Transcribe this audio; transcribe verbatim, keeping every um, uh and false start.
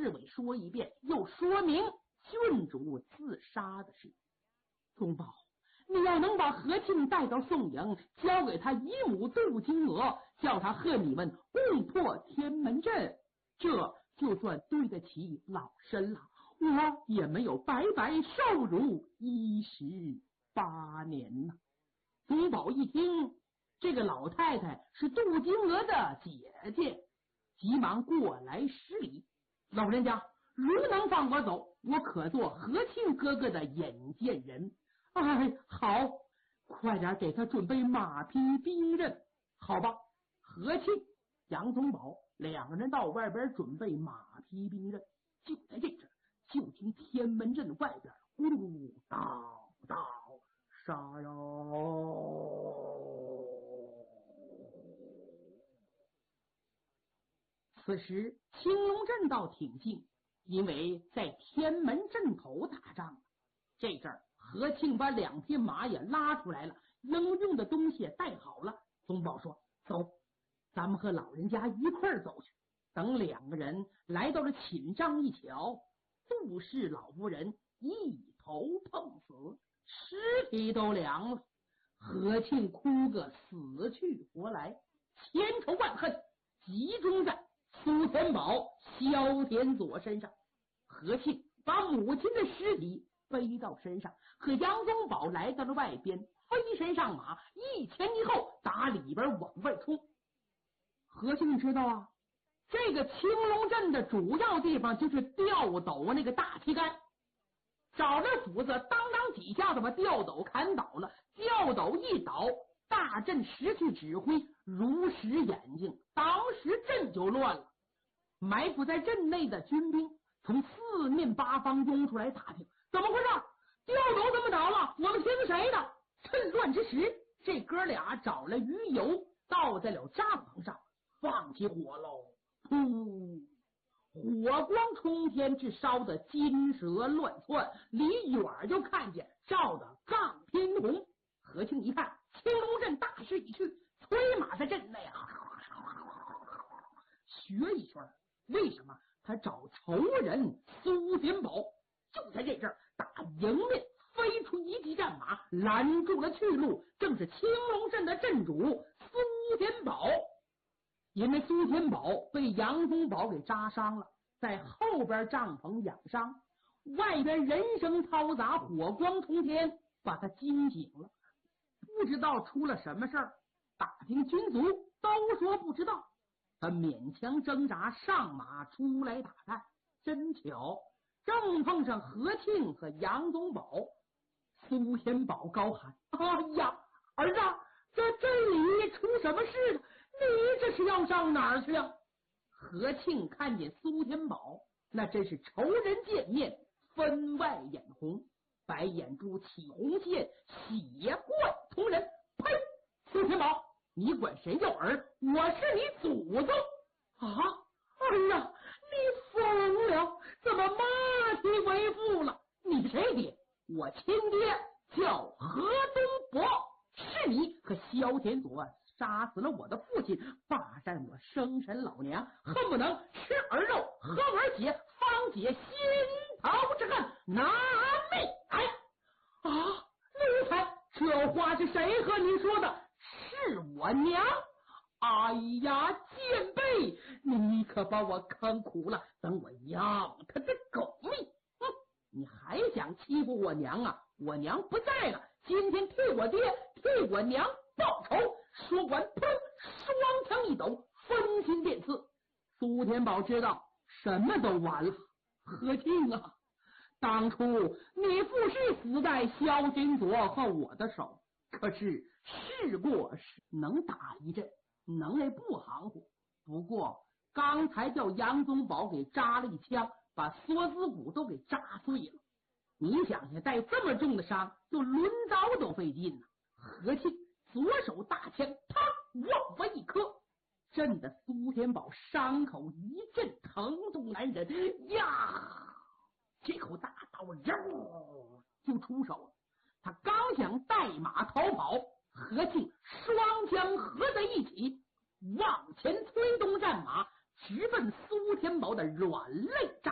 侍卫说一遍，又说明郡主自杀的事。宗保，你要能把何庆带到宋营，交给他一亩杜金额，叫他和你们共破天门阵，这就算对得起老身了。我也没有白白受辱一十八年呢。宗保一听，这个老太太是杜金娥的姐姐，急忙过来施礼。老人家，如能放我走，我可做何庆哥哥的引荐人。哎，好，快点给他准备马匹兵刃。好吧，何庆、杨宗保两个人到外边准备马匹兵刃。就在这阵，就听天门阵外边咕噜叨叨杀哟。此时青龙阵倒挺静，因为在天门阵口打仗。这阵儿何庆把两匹马也拉出来了，能用的东西也带好了。宗保说：走，咱们和老人家一块儿走去。等两个人来到了寝帐一瞧，杜氏老夫人一头碰死，尸体都凉了。何庆哭个死去活来，千仇万恨集中在苏天宝、萧天佐身上。何庆把母亲的尸体背到身上，和杨宗保来到了外边，飞身上马，一前一后打里边往外冲。何庆知道啊，这个青龙阵的主要地方就是吊斗那个大旗杆，找着斧子当当几下子把吊斗砍倒了，吊斗一倒，大阵失去指挥，如实眼睛，当时阵就乱了。埋伏在阵内的军兵从四面八方涌出来打听，怎么回事？吊斗怎么倒了？我们听谁的？趁乱之时，这哥俩找了鱼油倒在了帐篷上，放起火喽！噗，火光冲天，至烧得金蛇乱窜，离远就看见照得杠天红。何庆一看青龙阵大势已去，催马在阵内啊学一圈。为什么？他找仇人苏天宝。就在这阵儿，打迎面飞出一骑战马，拦住了去路，正是青龙阵的阵主苏天宝。因为苏天宝被杨宗保给扎伤了，在后边帐篷养伤，外边人声嘈杂，火光冲天，把他惊醒了。不知道出了什么事儿，打听军卒都说不知道。他勉强挣扎上马出来打探，真巧正碰上何庆和杨宗保。苏天宝高喊：哎呀，儿子，这这里出什么事了？你这是要上哪儿去啊？何庆看见苏天宝，那真是仇人见面分外眼红，白眼珠起红线，血贯同人。呸！苏天宝，你管谁叫儿？我是你祖宗啊！哎呀，你疯了，怎么骂你为父了？你谁爹？我亲爹叫何东伯，是你和萧天佐杀死了我的父亲，霸占我生辰老娘，恨不能吃儿肉喝儿血，方解心头之恨，拿命来啊！奴才，这话是谁和你说的？是我娘。哎呀，贱婢，你可把我坑苦了，等我要他的狗命！哼，你还想欺负我娘啊？我娘不在了，今天替我爹替我娘报仇！说完，砰，双枪一抖，分心便刺。苏天宝知道什么都完了。何庆啊，当初你父是死在萧金佐和我的手，可是事过是能打一阵，能耐不含糊。不过刚才叫杨宗保给扎了一枪，把锁子骨都给扎碎了。你想想，带这么重的伤，就抡刀都费劲呢。何庆左手大枪，啪，往外一磕，震得苏天宝伤口一阵疼痛难忍呀！这口大刀肉就出手了。他刚想带马逃跑，何庆双枪合在一起，往前推动战马，直奔苏天宝的软肋扎。